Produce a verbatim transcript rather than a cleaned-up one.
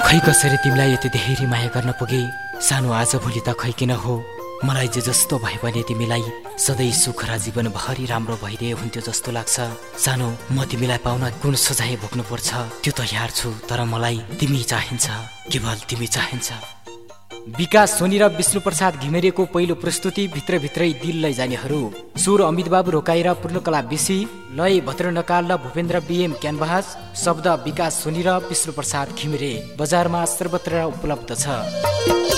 खै कसरी तिमीलाई यति धेरै माया गर्न पुगे सानो आज भोलि त खै किन हो मलाई जे जस्तो भए पनि तिमीलाई सधैँ सुख र जीवनभरि राम्रो भइदिए हुन्थ्यो जस्तो लाग्छ। सानो म तिमीलाई पाउन कुन सजाय भोग्नु पर्छ त्यो तयार छु, तर मलाई तिमी चाहिन्छ, केवल तिमी चाहिन्छ। विकास सोनी र विष्णु प्रसाद घिमिरेको पहिलो प्रस्तुति भित्रभित्रै दिल लैजानेहरू। सुर अमित बाबु रोकाएर पूर्णकला बिसी, लय भद्र नकाल र भूपेन्द्र बिएम क्यानभास, शब्द विकास सोनी र विष्णु प्रसाद घिमिरे। बजारमा सर्वत्र उपलब्ध छ।